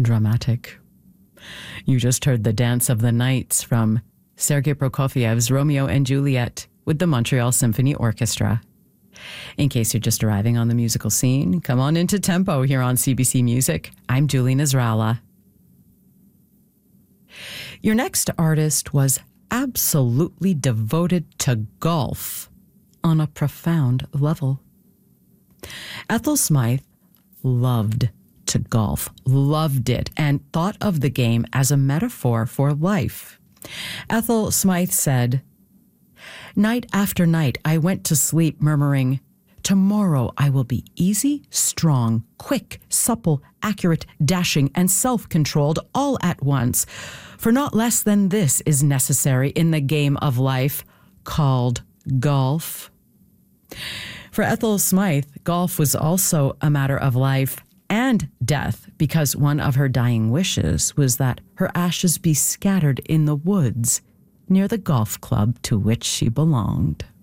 dramatic. You just heard the Dance of the Nights from Sergei Prokofiev's Romeo and Juliet with the Montreal Symphony Orchestra. In case you're just arriving on the musical scene, come on into Tempo here on CBC Music. I'm Julie Nasrallah. Your next artist was absolutely devoted to golf on a profound level. Ethel Smythe loved to golf, loved it, and thought of the game as a metaphor for life. Ethel Smythe said, "Night after night I went to sleep murmuring, 'Tomorrow I will be easy, strong, quick, supple, accurate, dashing, and self-controlled all at once. For not less than this is necessary in the game of life called golf.'" For Ethel Smythe, golf was also a matter of life and death, because one of her dying wishes was that her ashes be scattered in the woods near the golf club to which she belonged.